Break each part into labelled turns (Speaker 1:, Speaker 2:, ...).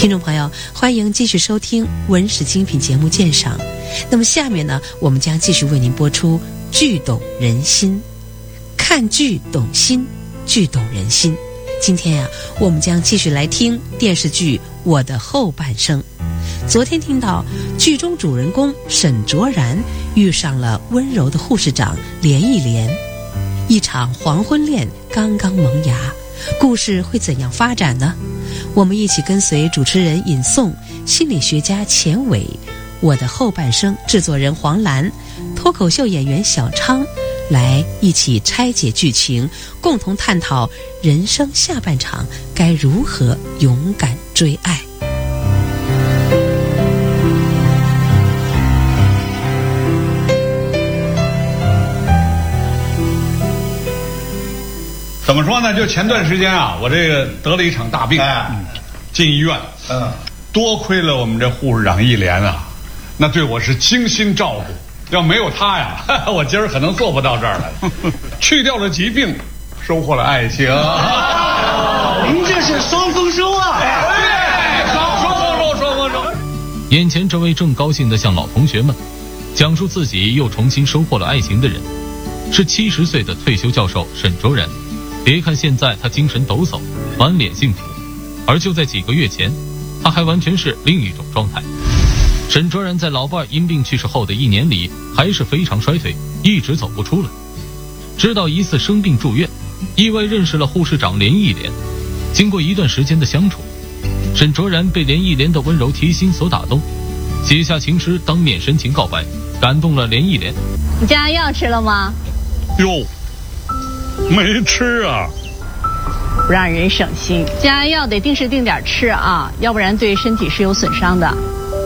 Speaker 1: 听众朋友，欢迎继续收听文史精品节目鉴赏。那么下面呢，我们将继续为您播出剧懂人心，看剧懂心，剧懂人心。今天呀，我们将继续来听电视剧《我的后半生》。昨天听到剧中主人公沈卓然遇上了温柔的护士长连忆莲，一场黄昏恋刚刚萌芽，故事会怎样发展呢？我们一起跟随主持人尹颂、心理学家钱伟、我的后半生制作人黄澜、脱口秀演员小昌来一起拆解剧情，共同探讨人生下半场该如何勇敢追爱。
Speaker 2: 怎么说呢？就前段时间啊，我这个得了一场大病，进医院。多亏了我们这护士长忆莲啊，那对我是精心照顾。要没有她呀，我今儿可能做不到这儿来。去掉了疾病，收获了爱情。
Speaker 3: 您这是双丰收啊！
Speaker 2: 对，双丰收。
Speaker 4: 眼前这位正高兴地向老同学们讲述自己又重新收获了爱情的人，是70岁的退休教授沈卓然。别看现在他精神抖擞，满脸幸福，而就在几个月前，他还完全是另一种状态。沈卓然在老伴因病去世后的1年里，还是非常衰退，一直走不出来。直到一次生病住院，意外认识了护士长连忆莲。经过一段时间的相处，沈卓然被连忆莲的温柔贴心所打动，写下情诗当面深情告白，感动了连忆莲。
Speaker 5: 你家药吃了吗？
Speaker 2: 哟，没吃啊。
Speaker 5: 不让人省心，家药得定时定点吃啊，要不然对身体是有损伤的。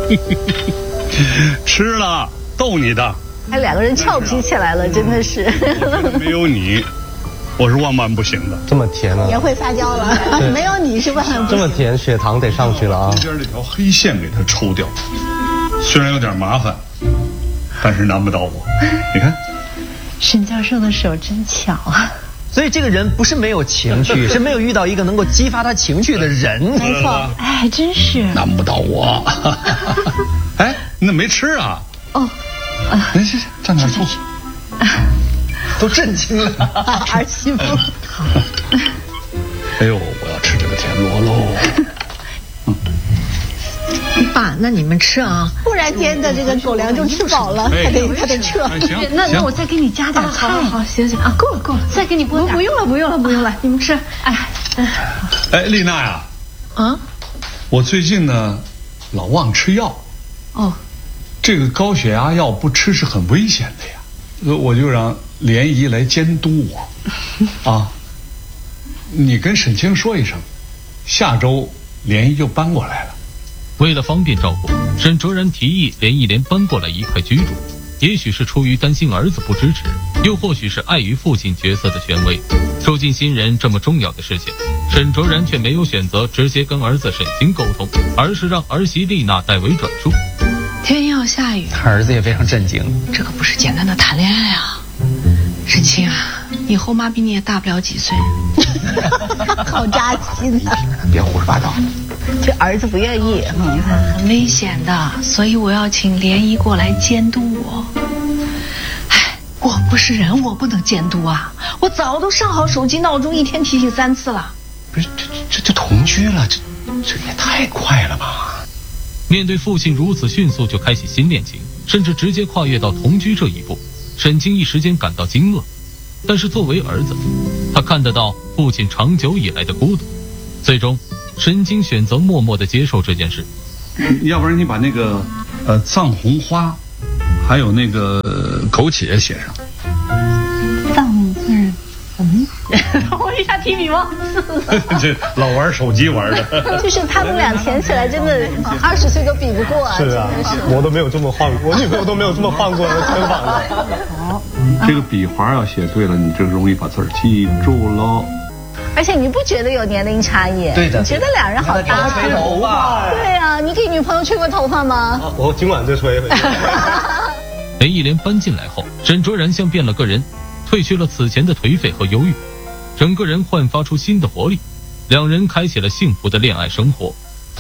Speaker 2: 吃了，逗你的。
Speaker 5: 还2个人俏皮起来了，真的是。
Speaker 2: 没有你，我是万万不行的。
Speaker 6: 这么甜啊！
Speaker 5: 也会撒娇了，没有你是万万不行。
Speaker 6: 这么甜，血糖得上去了啊！
Speaker 2: 中间这条黑线给它抽掉，虽然有点麻烦，但是难不倒我。你看，
Speaker 5: 沈教授的手真巧啊！
Speaker 3: 所以这个人不是没有情趣，是没有遇到一个能够激发他情趣的人。
Speaker 5: 没错，哎，真是
Speaker 2: 难不倒我。哎，你怎么没吃啊？
Speaker 5: 哦，
Speaker 2: 来，蘸点醋。
Speaker 3: 都震惊了，
Speaker 5: 儿媳妇。好。
Speaker 2: 哎呦，我要吃这个田螺喽。
Speaker 7: 爸，那你们吃啊，
Speaker 5: 忽然间的这个狗粮就吃饱了，他得撤。
Speaker 2: 行，
Speaker 7: 那我再给你加点菜。好，行啊，够了，再给你拨点。不用了，你们吃。
Speaker 2: 哎，丽娜呀，我最近呢老忘吃药。
Speaker 7: 哦，
Speaker 2: 这个高血压药不吃是很危险的呀，我就让莲姨来监督我。啊，你跟沈清说一声，下周莲姨就搬过来了。
Speaker 4: 为了方便照顾，沈卓然提议连忆莲搬过来一块居住，也许是出于担心儿子不支持，又或许是碍于父亲角色的权威，收进新人这么重要的事情，沈卓然却没有选择直接跟儿子沈清沟通，而是让儿媳丽娜代为转述。
Speaker 7: 天要下雨，
Speaker 3: 他儿子也非常震惊。
Speaker 7: 这可不是简单的谈恋爱啊，沈清啊，以后妈比你也大不了几岁。
Speaker 5: 好扎心啊！
Speaker 3: 别胡说八道。
Speaker 5: 这儿子不愿意，
Speaker 7: 很危险的，所以我要请莲姨过来监督我。我不是人，我不能监督啊！我早都上好手机闹钟，一天提醒3次了。
Speaker 3: 不是，这同居了，这也太快了吧！
Speaker 4: 面对父亲如此迅速就开启新恋情，甚至直接跨越到同居这一步，沈清一时间感到惊愕。但是作为儿子，他看得到父亲长久以来的孤独，最终沈清选择默默地接受这件事。
Speaker 2: 要不然你把那个藏红花还有那个枸杞写上。
Speaker 5: 藏字我一下提笔忘字了。
Speaker 2: 这老玩手机玩的。
Speaker 5: 就是他们俩甜起来，真的20岁都比不过啊！
Speaker 6: 是啊，我都没有这么晃，我女朋友都没有这么晃过的肩膀的。
Speaker 5: 好，
Speaker 2: 这个笔划要写对了，你就容易把字儿记住喽。
Speaker 5: 而且你不觉得有年龄差异？
Speaker 3: 对的，
Speaker 5: 你觉得俩人好搭配？
Speaker 3: 吹头发。
Speaker 5: 对啊，你给女朋友吹过头发吗？
Speaker 6: 我今晚就吹。
Speaker 4: 连忆莲搬进来后，沈卓然像变了个人，褪去了此前的颓废和忧郁，整个人焕发出新的活力。2人开启了幸福的恋爱生活。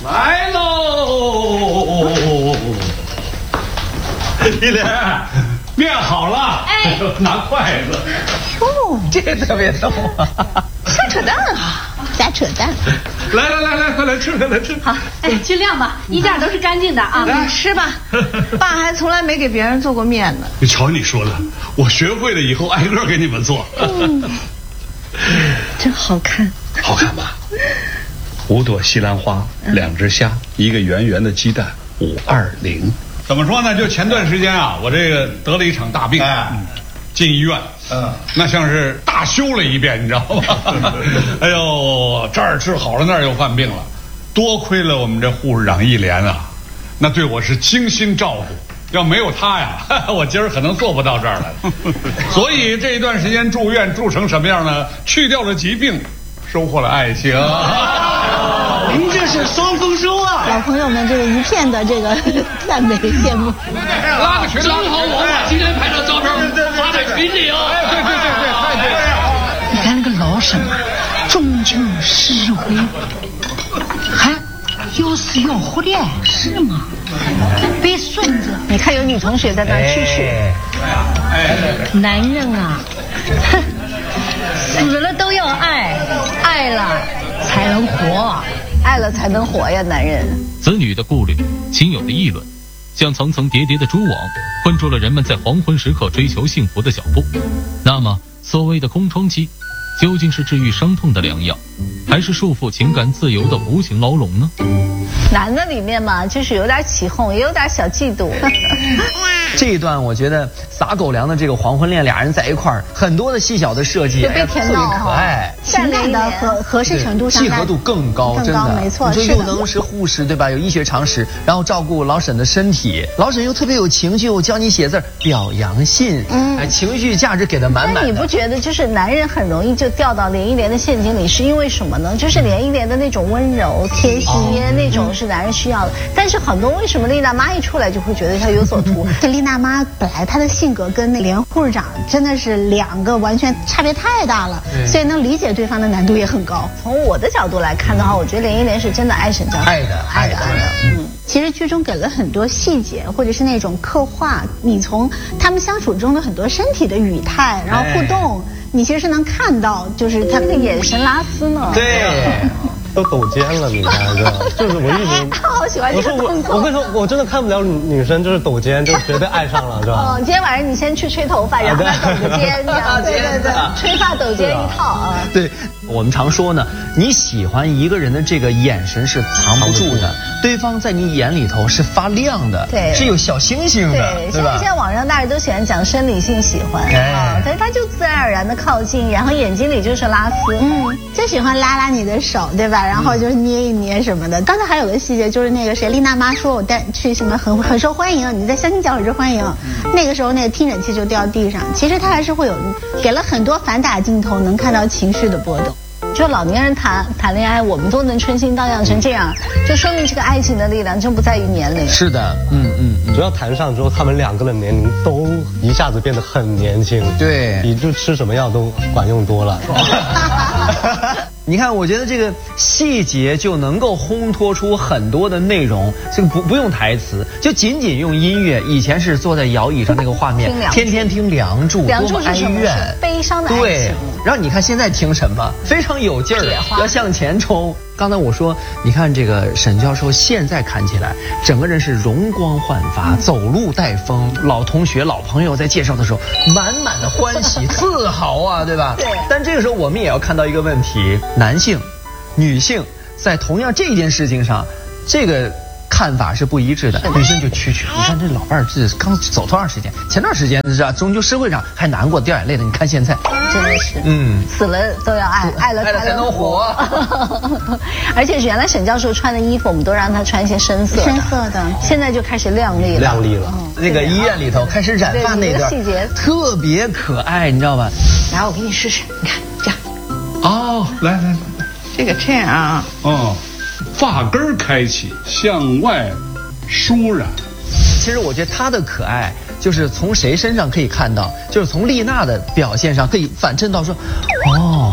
Speaker 2: 来喽！一莲，面好了，哎，拿筷子。
Speaker 3: 哟，这特别逗啊！
Speaker 7: 瞎扯淡啊，
Speaker 5: 瞎扯淡。
Speaker 2: 来，快来吃，快来吃。
Speaker 5: 好，哎，尽量吧，衣架都是干净的啊。
Speaker 7: 你吃吧。爸还从来没给别人做过面呢。
Speaker 2: 你瞧你说的，我学会了以后挨个给你们做。
Speaker 7: 真好看。
Speaker 2: 好看吧？5朵西兰花，2只虾，一个圆圆的鸡蛋，520。怎么说呢？就前段时间啊，我这个得了一场大病，进医院，那像是大修了一遍，你知道吗？哎呦，这儿治好了，那儿又犯病了，多亏了我们这护士长一莲啊，那对我是精心照顾。要没有他呀，我今儿可能做不到这儿来。所以这一段时间住院住成什么样呢？去掉了疾病，收获了爱情。
Speaker 6: 您这是双丰收啊！
Speaker 5: 老朋友们这个一片的这个赞美羡慕。
Speaker 4: 拉个群，正好我把今天拍照照片发在群里啊！
Speaker 7: 你看那个老沈啊，钟情诗回，还有死要活的，是吗？背孙子，
Speaker 5: 你看有女同学在那蛐蛐。
Speaker 7: 男人啊，死了都要爱，爱了才能活，
Speaker 5: 爱了才能活呀，男人。
Speaker 4: 子女的顾虑，亲友的议论，像层层叠叠的蛛网，困住了人们在黄昏时刻追求幸福的脚步。那么，所谓的空窗期，究竟是治愈伤痛的良药，还是束缚情感自由的无形牢笼呢？
Speaker 5: 男的里面嘛，就是有点起哄，也有点小嫉妒。
Speaker 3: 这一段我觉得撒狗粮的这个黄昏恋，俩人在一块儿，很多的细小的设计，
Speaker 5: 就被甜到，
Speaker 3: 特别可爱，
Speaker 5: 情感的合适程度上，
Speaker 3: 契合度更高，真的，
Speaker 5: 没错。
Speaker 3: 你说又能是护士对吧？有医学常识，然后照顾老沈的身体，老沈又特别有情绪，又教你写字，表扬信，情绪价值给的满满的。
Speaker 5: 那你不觉得就是男人很容易就掉到连依莲的陷阱里，是因为什么呢？就是连依莲的那种温柔、贴心，那种是男人需要的。但是很多为什么丽娜妈一出来就会觉得她有所图？这丽娜妈本来她的性格跟那连护士长真的是两个完全差别太大了，所以能理解对方的难度也很高。从我的角度来看的话，我觉得连依莲是真的爱沈教授，
Speaker 3: 爱的。
Speaker 5: 其实剧中给了很多细节，或者是那种刻画，你从他们相处中的很多身体的语态，然后互动，你其实是能看到，就是他那个眼神拉丝呢。
Speaker 3: 对。
Speaker 6: 都抖肩了，你看是吧？就是我一直，
Speaker 5: 他好喜欢这个动作。
Speaker 6: 我跟你说，我真的看不了女生就是抖肩，就绝对爱上了，是吧？
Speaker 5: 今天晚上你先去吹头发，然后再抖个肩，这样对，吹发抖肩一套啊。
Speaker 3: 对，我们常说呢，你喜欢一个人的这个眼神是藏不住的，对方在你眼里头是发亮的，
Speaker 5: 对，
Speaker 3: 是有小星星的，
Speaker 5: 对吧？现在网上大家都喜欢讲生理性喜欢啊，但是他就自然而然的靠近，然后眼睛里就是拉丝，就喜欢拉拉你的手，对吧？然后就是捏一捏什么的。刚才还有个细节，就是那个谁，丽娜妈说我带去什么很受欢迎，你在相亲角很受欢迎。那个时候那个听诊器就掉地上，其实他还是会有给了很多反打镜头，能看到情绪的波动。就老年人谈恋爱，我们都能春心荡漾成这样，就说明这个爱情的力量真不在于年龄。
Speaker 3: 是的，
Speaker 6: 只要谈上之后，他们两个的年龄都一下子变得很年轻，
Speaker 3: 对，
Speaker 6: 比就吃什么药都管用多了。
Speaker 3: 你看，我觉得这个细节就能够烘托出很多的内容，这个不用台词，就仅仅用音乐。以前是坐在摇椅上那个画面，天天听《梁祝》，多么哀怨，
Speaker 5: 悲伤的爱情。
Speaker 3: 对，然后你看现在听什么，非常有劲儿，要向前冲。刚才我说，你看这个沈教授现在看起来，整个人是容光焕发，走路带风。老同学、老朋友在介绍的时候，满满的欢喜、自豪啊，对吧？
Speaker 5: 对。
Speaker 3: 但这个时候，我们也要看到一个问题：男性、女性在同样这件事情上，这个看法是不一致的。女性就蛐蛐，你看这老伴儿这刚走多长时间？前段时间是吧？中秋诗会上还难过掉眼泪的，你看现在，
Speaker 5: 真的是，死了都要爱，爱了才能活。而且原来沈教授穿的衣服，我们都让他穿一些深色的，现在就开始亮丽了。
Speaker 3: 那个医院里头开始染发那段
Speaker 5: 细节
Speaker 3: 特别可爱，你知道吧？
Speaker 7: 来，我给你试试，你看这样。
Speaker 2: 哦，来，
Speaker 7: 这个这样啊。
Speaker 2: 发根开启，向外舒展。
Speaker 3: 其实我觉得他的可爱，就是从谁身上可以看到，就是从丽娜的表现上可以反衬到说，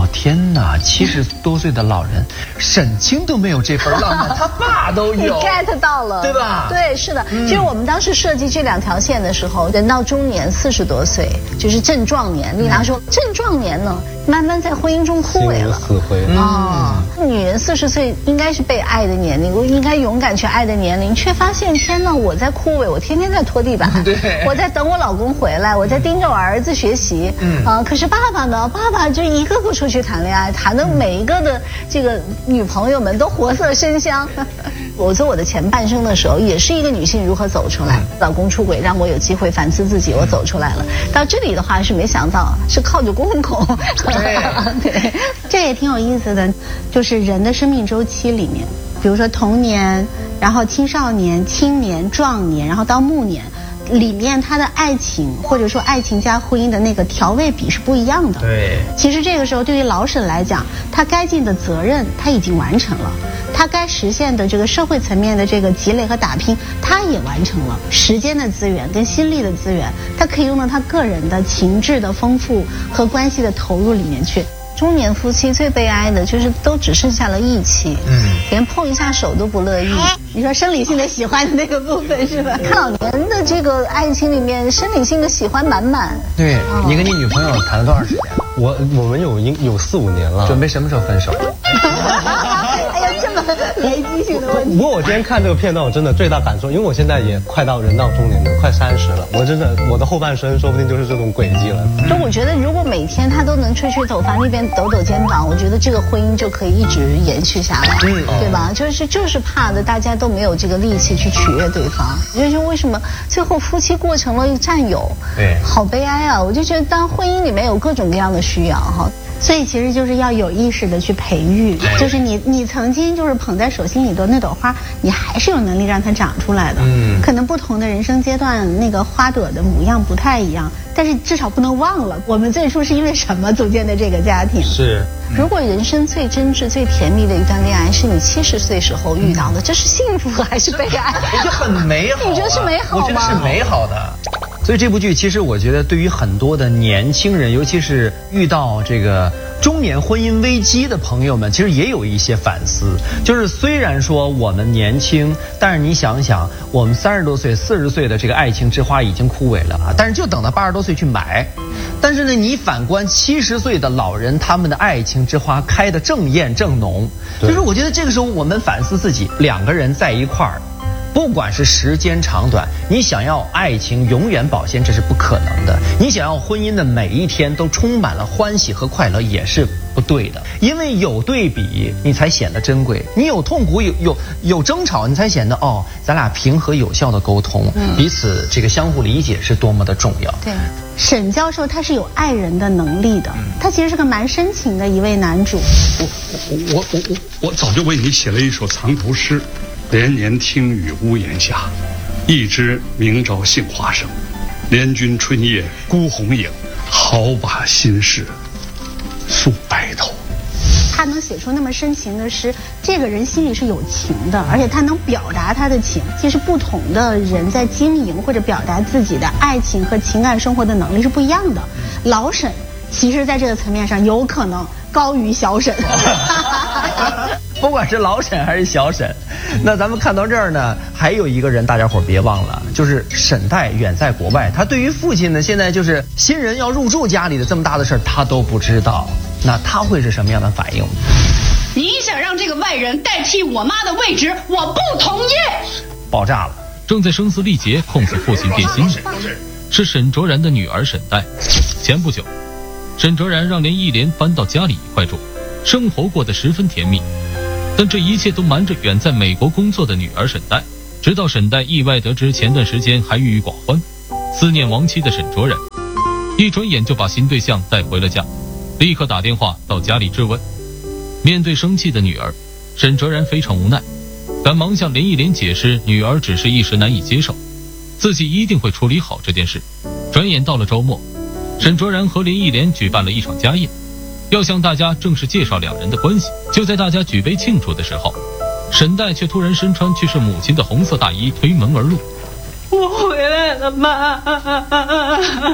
Speaker 3: 天哪，70多岁的老人，沈清都没有这份浪漫，他爸都有。
Speaker 5: 你 get 到了，
Speaker 3: 对吧？
Speaker 5: 对，是的。其实我们当时设计这2条线的时候，人到中年40多岁就是正壮年。丽娜说，正壮年呢，慢慢在婚姻中枯萎了，
Speaker 6: 死灰。
Speaker 5: 女人40岁应该是被爱的年龄，我应该勇敢去爱的年龄，却发现天哪，我在枯萎，我天天在拖地板，
Speaker 3: 对，
Speaker 5: 我在等我老公回来，我在盯着我儿子学习，可是爸爸呢？爸爸就一个个出去谈恋爱，谈的每一个的这个女朋友们都活色生香。我做我的前半生的时候，也是一个女性如何走出来，老公出轨让我有机会反思自己，我走出来了。到这里的话是没想到是靠着公公。对，这也挺有意思的，就是人的生命周期里面，比如说童年，然后青少年、青年、壮年，然后到暮年。里面他的爱情或者说爱情加婚姻的那个调味比是不一样的。
Speaker 3: 对，
Speaker 5: 其实这个时候对于老沈来讲，他该尽的责任他已经完成了，他该实现的这个社会层面的这个积累和打拼他也完成了，时间的资源跟心力的资源他可以用到他个人的情志的丰富和关系的投入里面去。中年夫妻最悲哀的就是都只剩下了义气，连碰一下手都不乐意。你说生理性的喜欢的那个部分是吧？看老年的这个爱情里面，生理性的喜欢满满。
Speaker 3: 对，你跟你女朋友谈了多长时间？
Speaker 6: 我们有4、5年了。
Speaker 3: 准备什么时候分手？
Speaker 5: 哎呀，这么雷击性的问题。
Speaker 6: 不过我今天看这个片段，我真的最大感受，因为我现在也快到人到中年了，快30了，我的后半生说不定就是这种轨迹了。
Speaker 5: 就我觉得，如果每天他都能吹吹头发，那边抖抖肩膀，我觉得这个婚姻就可以一直延续下来，对吧？就是怕的，大家都没有这个力气去取悦对方。就是为什么最后夫妻过成了战友？
Speaker 3: 对，
Speaker 5: 好悲哀啊！我就觉得，当婚姻里面有各种各样的需要哈。所以其实就是要有意识的去培育，就是你曾经就是捧在手心里的那朵花，你还是有能力让它长出来的。可能不同的人生阶段，那个花朵的模样不太一样，但是至少不能忘了我们最初是因为什么组建的这个家庭。
Speaker 6: 是。
Speaker 5: 如果人生最真挚、最甜蜜的一段恋爱是你70岁时候遇到的，这是幸福还是悲哀？
Speaker 3: 我觉得很美好。
Speaker 5: 你觉得是美好吗？
Speaker 3: 我觉得是美好的。所以这部剧其实我觉得对于很多的年轻人，尤其是遇到这个中年婚姻危机的朋友们，其实也有一些反思。就是虽然说我们年轻，但是你想想，我们30多岁、40岁的这个爱情之花已经枯萎了啊，但是就等到80多岁去买。但是呢，你反观70岁的老人，他们的爱情之花开得正艳正浓。就是我觉得这个时候我们反思自己，2个人在一块儿。不管是时间长短，你想要爱情永远保鲜，这是不可能的。你想要婚姻的每一天都充满了欢喜和快乐，也是不对的。因为有对比，你才显得珍贵；你有痛苦，有争吵，你才显得咱俩平和有效的沟通，彼此这个相互理解是多么的重要。
Speaker 5: 对，沈教授他是有爱人的能力的，他其实是个蛮深情的一位男主。
Speaker 2: 我早就为你写了一首藏头诗。连年听雨屋檐下，一枝明朝杏花生。怜君春夜孤鸿影，好把心事诉白头。
Speaker 5: 他能写出那么深情的诗，这个人心里是有情的，而且他能表达他的情。其实不同的人在经营或者表达自己的爱情和情感生活的能力是不一样的。老沈其实在这个层面上有可能高于小沈。
Speaker 3: 不管是老沈还是小沈，那咱们看到这儿呢，还有一个人大家伙别忘了，就是沈岱远在国外，他对于父亲呢，现在就是新人要入住家里的这么大的事儿，他都不知道，那他会是什么样的反应？
Speaker 8: 你想让这个外人代替我妈的位置，我不同意。
Speaker 3: 爆炸了！
Speaker 4: 正在声嘶力竭控诉父亲变心的是沈卓然的女儿沈岱。前不久，沈卓然让连忆莲搬到家里一块住，生活过得十分甜蜜。但这一切都瞒着远在美国工作的女儿沈岱，直到沈岱意外得知前段时间还郁郁寡欢、思念亡妻的沈卓然，一转眼就把新对象带回了家，立刻打电话到家里质问。面对生气的女儿，沈卓然非常无奈，赶忙向连忆莲解释女儿只是一时难以接受，自己一定会处理好这件事。转眼到了周末，沈卓然和连忆莲举办了一场家宴，要向大家正式介绍2人的关系。就在大家举杯庆祝的时候，沈岱却突然身穿去世母亲的红色大衣推门而入。
Speaker 8: 我回来了，妈。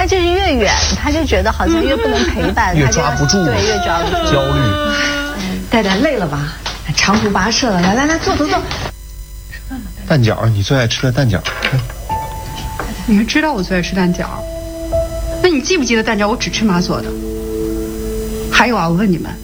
Speaker 5: 他就是越远，他就觉得好像越不能陪伴，
Speaker 3: 越抓不住，
Speaker 5: 对，越抓不住，
Speaker 3: 焦虑。
Speaker 7: 戴戴累了吧？长途跋涉了，来，坐。
Speaker 6: 蛋饺，你最爱吃的蛋饺。
Speaker 9: 你还知道我最爱吃蛋饺？那你记不记得蛋饺我只吃妈做的？还有啊，我问你们，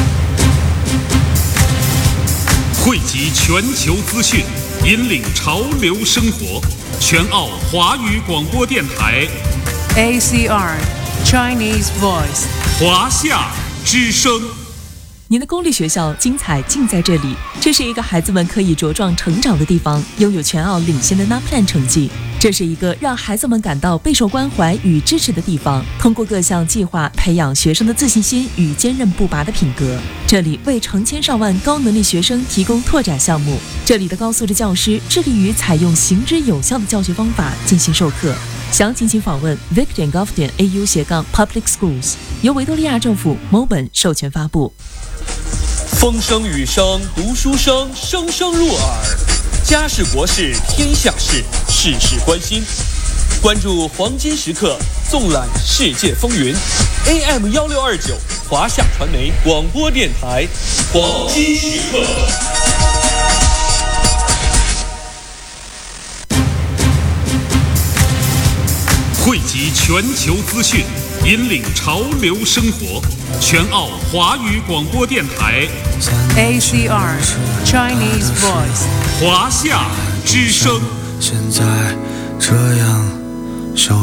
Speaker 10: 汇集全球资讯，引领潮流生活，全澳华语广播电台
Speaker 11: ACR Chinese Voice
Speaker 10: 华夏之声。
Speaker 12: 您的公立学校精彩尽在这里，这是一个孩子们可以茁壮成长的地方，拥有全澳领先的 NAPLAN 成绩。这是一个让孩子们感到备受关怀与支持的地方，通过各项计划培养学生的自信心与坚韧不拔的品格。这里为成千上万高能力学生提供拓展项目，这里的高素质教师致力于采用行之有效的教学方法进行授课。详情请访问 vic.gov.au/public schools， 由维多利亚政府某本授权发布。
Speaker 13: 风声雨声读书声，声声入耳。家事国事天下事，事事关心。关注黄金时刻，纵览世界风云。AM1629华夏传媒广播电台，黄金时刻。
Speaker 10: 汇集全球资讯，引领潮流生活，全澳华语广播电台
Speaker 11: ACR Chinese Voice
Speaker 10: 华夏之声。
Speaker 14: 现在这样